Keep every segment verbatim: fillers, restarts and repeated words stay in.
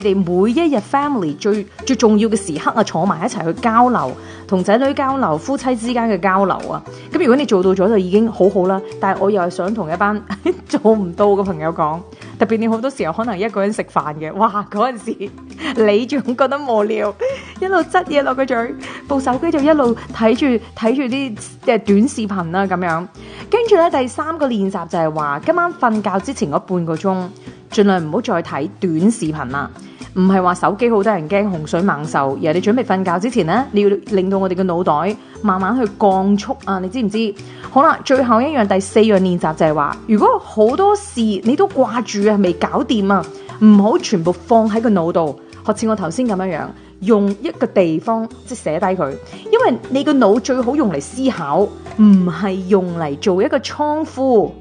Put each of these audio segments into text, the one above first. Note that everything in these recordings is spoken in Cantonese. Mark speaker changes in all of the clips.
Speaker 1: 你哋每一日 family 最最重要嘅時刻啊，坐埋一齊去交流，同仔女交流，夫妻之間嘅交流啊。咁如果你做到咗就已經好好啦。但係我又係想同一班做唔到嘅朋友講，特別你好多時候可能一個人食飯嘅，哇嗰陣時你仲覺得無聊，一路執嘢落個嘴，部手機就一路睇住睇住啲誒短視頻啦咁樣。跟住咧第三個練習就係話，今晚瞓覺之前嗰半個鐘，盡量唔好再睇短視頻啦。唔係話手機好多人驚洪水猛獸，而係你準備瞓覺之前呢，你要令到我哋嘅腦袋慢慢去降速啊！你知唔知？好啦，最後一樣第四樣練習就係話，如果好多事你都掛住啊，未搞掂啊，唔好全部放喺個腦度，學似我頭先咁樣樣，用一個地方即係寫低佢，因為你個腦最好用嚟思考，唔係用嚟做一個倉庫。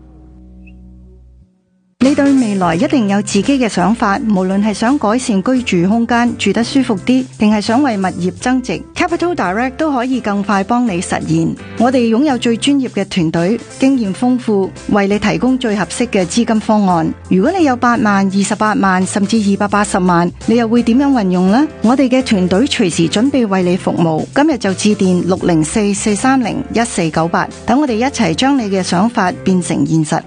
Speaker 2: 你對未來一定有自己嘅想法，無論係想改善居住空間，住得舒服啲，定係想為物業增值， Capital Direct 都可以更快幫你實現。我哋擁有最專業嘅團隊，經驗豐富，為你提供最合適嘅資金方案。如果你有八萬、二十八萬，甚至二百八十萬，你又會點樣運用呢？我哋嘅團隊隨時準備為你服務。今日就致電六零四四三零一四九八，等我哋一齊將你嘅想法變成現實。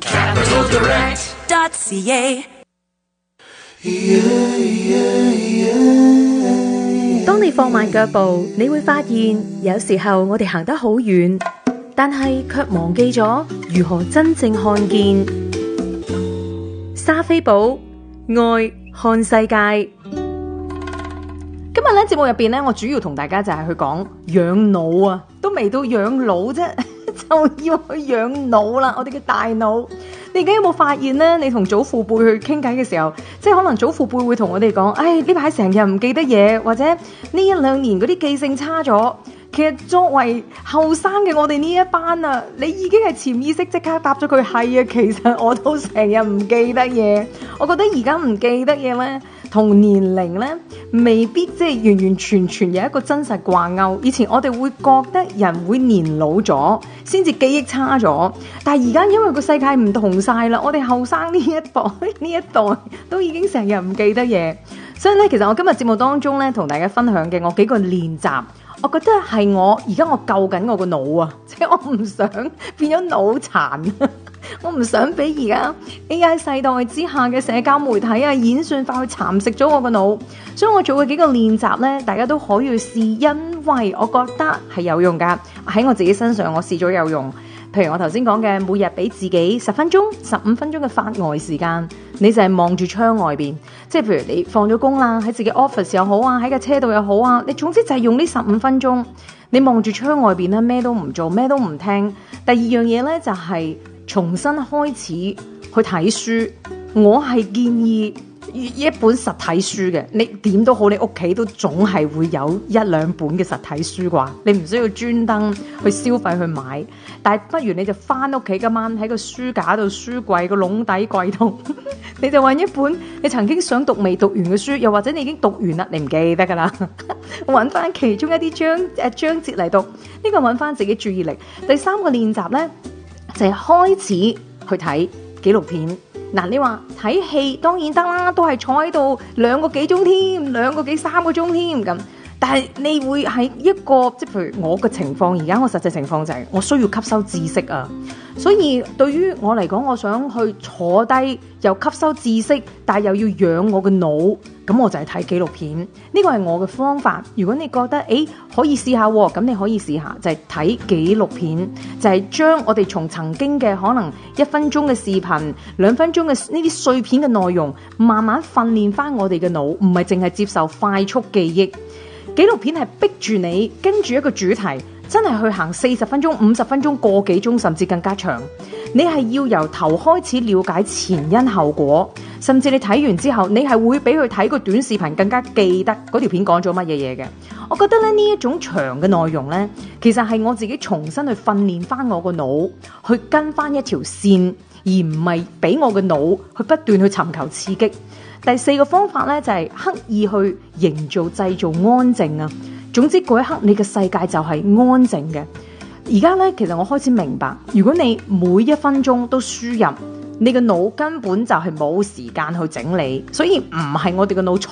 Speaker 1: 當你放慢腳步，你會發現有時候我哋行得好遠，但係卻忘記咗如何真正看見。莎菲寶愛看世界。今日咧節目入邊咧，我主要同大家就係去講養腦啊，都未到養老啫，就要去養腦啦。我哋嘅大腦，你而家有冇發現咧？你同祖父輩去傾偈嘅時候，即係可能祖父輩會同我哋講，唉，呢排成日唔記得嘢，或者呢一兩年嗰啲記性差咗。其實作為後生嘅我哋呢一班啊，你已經係潛意識即刻答咗佢係啊。其實我都成日唔記得嘢。我覺得而家唔記得嘢咧，同年齡咧未必即係完完全全有一個真實掛鈎。以前我哋會覺得人會年老咗先至記憶差咗，但係而家因為個世界唔同晒啦，我哋後生呢一代呢一代都已經成日唔記得嘢。所以咧，其實我今日節目當中咧同大家分享嘅我幾個練習，我覺得係我而家我救緊我個腦啊，即係我唔想變咗腦殘，我唔想俾而家 A I 世代之下嘅社交媒體啊、演算法去蠶食咗我個腦，所以我做嘅幾個練習呢，大家都可以試，因為我覺得係有用噶。喺我自己身上，我試咗有用。譬如我頭先講嘅，每日俾自己十分鐘、十五分鐘嘅發呆時間，你就係望住窗外邊，即係譬如你放咗工啦，喺自己 office 又好啊，喺架車度又好啊，你總之就係用呢十五分鐘，你望住窗外邊啦，咩都唔做，咩都唔聽。第二樣嘢呢，就係重新開始去睇書，我係建議一本實體書嘅，你點都好，你屋企都總係會有一兩本嘅實體書啩，你唔需要專登去消費去買，但係不如你就翻屋企，今晚喺個書架度、書櫃個籠底櫃度，你就揾一本你曾經想讀未讀完嘅書，又或者你已經讀完啦，你唔記得噶啦，揾翻其中一啲章誒章節嚟讀，呢個揾翻自己注意力。第三個練習呢，就係開始去睇紀錄片。嗱，你話睇戲當然得啦，都係坐喺度兩個幾鐘添，兩個幾三個鐘添咁。但係你會喺一個即係譬如我嘅情況，而家我實際情況就係我需要吸收知識啊。所以對於我嚟講，我想去坐低又吸收知識，但係又要養我嘅腦，咁我就係睇紀錄片。呢個係我嘅方法。如果你覺得誒可以試下，咁你可以試下，就係睇紀錄片，就係將我哋從曾經嘅可能一分鐘嘅視頻、兩分鐘嘅呢啲碎片嘅內容，慢慢訓練翻我哋嘅腦，唔係淨係接受快速記憶。紀錄片係逼住你跟住一個主題，真係去行四十分鐘、五十分鐘、個幾鐘，甚至更加長。你係要由頭開始了解前因後果，甚至你睇完之後，你係會比佢睇個短視頻更加記得嗰條片講咗乜嘢嘢嘅。我覺得咧，呢一種長嘅內容呢，其實係我自己重新去訓練翻我個腦，去跟翻一條線，而唔係俾我嘅腦去不斷去尋求刺激。第四個方法呢，就係刻意去營造製造安靜啊。總之嗰一刻你嘅世界就係安靜嘅。而家呢，其實我開始明白，如果你每一分鐘都輸入
Speaker 3: 你個腦根本就係冇時間去整理，所以唔係我哋個腦